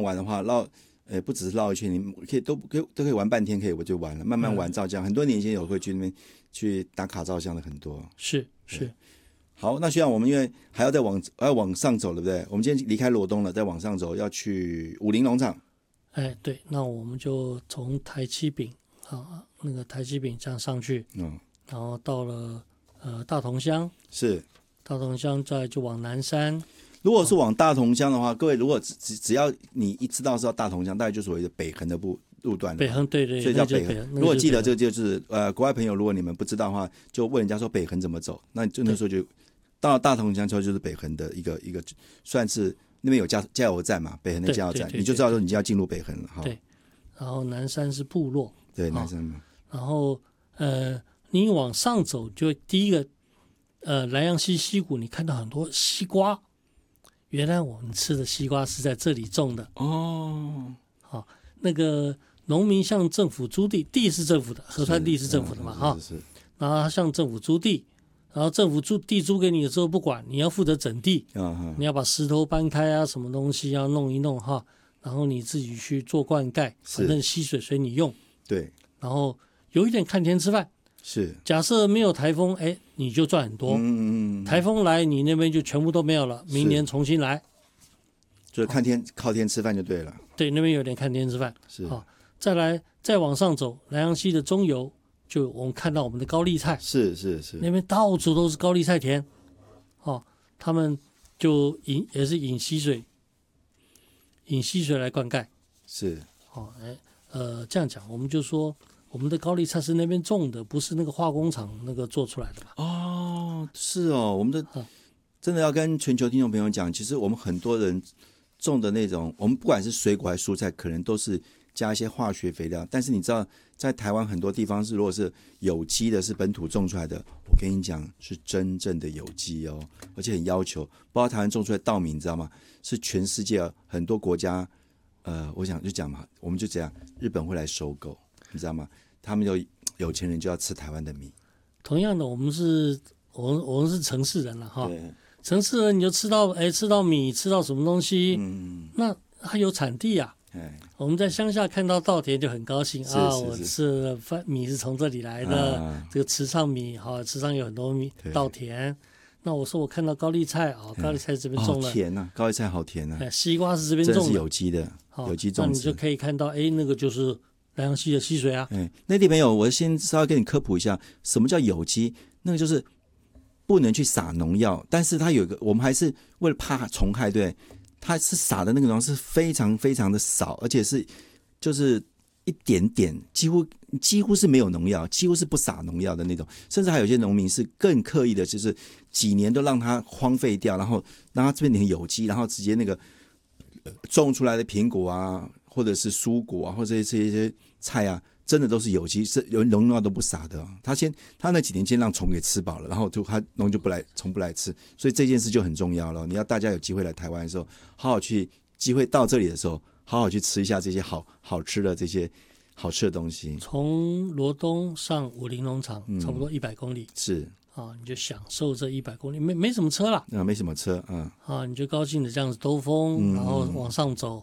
玩的话，不只是绕一圈，你可以都可以玩半天，可以我就玩了，慢慢玩照相。很多年轻有会去那边去打卡照相的很多。 是。 好，那学长，我们因为还要要往上走，对不对？我们今天离开罗东了，再往上走，要去武陵农场。 对，那我们就从台七丙那个台七丙这样上去，然后到了大同乡， 是大同乡再就往南山。 如果是往大同乡的话，各位如果只要你一知道是到大同乡，大概就所谓的北横的路段了。 北横，对， 所以叫北横。如果记得这个就是国外朋友，如果你们不知道的话，就问人家说北横怎么走，那就那时候就到了大同乡之后，就是北横的一个算是那边有加油站嘛，北横的加油站，你就知道说你就要进入北横了。 对，然后南山是部落， 对，南山嘛。 然后你往上走，就第一个莱阳溪溪谷，你看到很多西瓜。原来我们吃的西瓜是在这里种的那个农民向政府租地是政府的，河川地是政府的嘛是然后他向政府租地，然后政府地租给你的时候不管，你要负责整地，你要把石头搬开啊，什么东西要弄一弄然后你自己去做灌溉，反正溪水随你用。 对， 然后有一点看天吃饭。 是， 假设没有台风，你就赚很多。台风来，你那边就全部都没有了，明年重新来。 就是靠天吃饭就对了。 对，那边有点看天吃饭。 是， 再往上走，莱阳溪的中游，就我们看到我们的高丽菜。 是， 那边到处都是高丽菜田。他们就也是引溪水来灌溉。 是。 这样讲，我们就说。我们的高丽菜是那边种的，不是那个化工厂那个做出来的嘛。是哦，我们的真的要跟全球听众朋友讲，其实我们很多人种的那种，我们不管是水果还是蔬菜，可能都是加一些化学肥料。但是你知道，在台湾很多地方如果是有机的，是本土种出来的，我跟你讲是真正的有机哦，而且很要求。包括台湾种出来的稻米，你知道吗？是全世界很多国家，我想就讲嘛，我们就这样，日本会来收购。你知道吗？他们有钱人就要吃台湾的米。 同样的，我们是城市人了对， 城市人你就吃到米，吃到什么东西，那它有产地啊。我们在乡下看到稻田就很高兴我吃的米是从这里来的，这个池上米池上有很多米稻田。那我说我看到高丽菜高丽菜这边种了， 甜啊，高丽菜好甜啊。 西瓜是这边种的， 真是有机的，有机种植。 那你就可以看到，那个就是莱阳溪的溪水啊。 内地朋友，我先稍微跟你科普一下，什么叫有机？那个就是不能去撒农药，但是它有一个，我们还是为了怕虫害，对，它是撒的那个农药是非常非常的少，而且是就是一点点，几乎是没有农药，几乎是不撒农药的那种。甚至还有些农民是更刻意的，就是几年都让它荒废掉，然后让它变成有机，然后直接那个种出来的苹果啊，或者是蔬果啊，或者这些菜啊，真的都是有机，是有农药都不撒的。他那几年先让虫给吃饱了，然后农就虫不来吃，所以这件事就很重要了。你要大家有机会来台湾的时候，好好去机会到这里的时候，好好去吃一下这些好吃的这些好吃的东西。 从罗东上武陵农场差不多100公里， 是你就享受这100公里，没什么车啦， 没什么车你就高兴的这样子兜风，然后往上走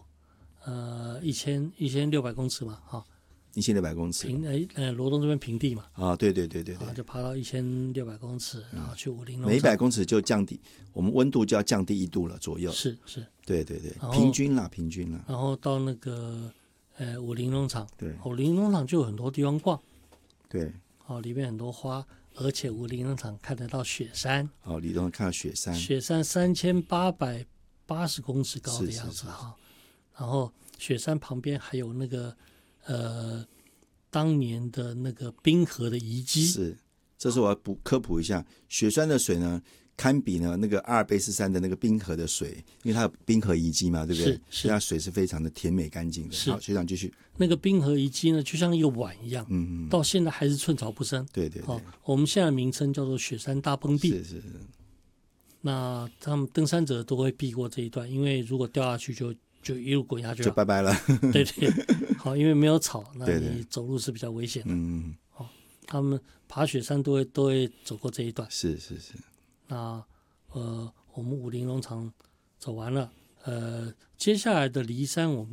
，1600公尺嘛 1600公尺， 罗东这边平地嘛对， 就爬到1600公尺，然后去武陵农场， 每100公尺就降低，我们温度就要降低1度了左右， 是， 对，平均啦， 然后到那个武陵农场， 对， 武陵农场就有很多地方逛， 对， 里面很多花，而且武陵农场看得到雪山， 里头看到雪山 3880公尺高的样子然后雪山旁边还有那个当年的那个冰河的遗迹。 是，这是我要科普一下，雪山的水呢，堪比呢那个阿尔卑斯山的那个冰河的水，因为它有冰河遗迹嘛，对不对？所以它水是非常的甜美干净的。好，学长继续。 那个冰河遗迹呢，就像一个碗一样，到现在还是寸草不生。 对， 我们现在的名称叫做雪山大崩壁。 是。 那他们登山者都会避过这一段，因为如果掉下去就一路滚下去了， 就拜拜了。 对，好，因为没有草，那你走路是比较危险的。他们爬雪山都会走过这一段。 是。 那我们武陵农场走完了，接下来的梨山我们